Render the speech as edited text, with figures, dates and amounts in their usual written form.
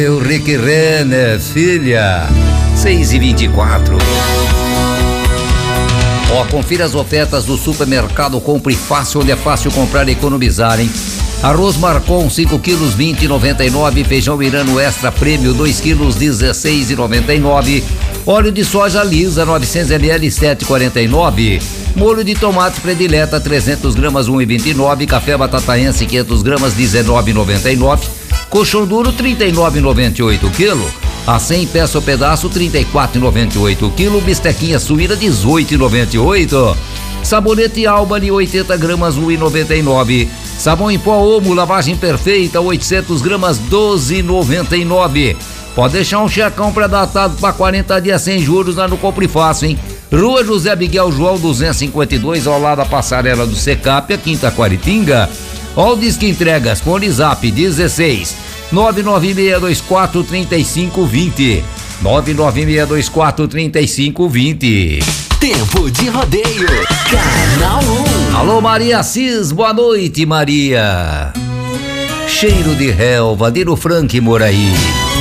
Eu Rick Renner, filha. 6h24. Confira as ofertas do supermercado Compre Fácil, onde é fácil comprar e economizar, hein? Arroz Marcon 5 quilos 20,99. Feijão Irano Extra Prêmio 2 quilos 16,99. Óleo de soja lisa 900 ml 7,49. Molho de tomate predileta 300 gramas 1,29. Café batataense 500 gramas 19,99. Colchão duro 39,98 quilo. A 100 peça o pedaço 34,98 quilo. Bistequinha suína 18,98. Sabonete Albany 80 gramas 1,99. Sabão em pó Omo lavagem perfeita 800 gramas 12,99. Pode deixar um checão pré-datado para 40 dias sem juros lá no Compre Fácil, hein? Rua José Miguel João 252, ao lado da passarela do Secap, aqui em Taquaritinga. Ó o Disque Entregas, fone Zap 16 99624 3520. 99624 3520. Tempo de rodeio. Canal 1. Alô, Maria Assis, boa noite, Maria. Cheiro de relva, Dino Frank Moraí.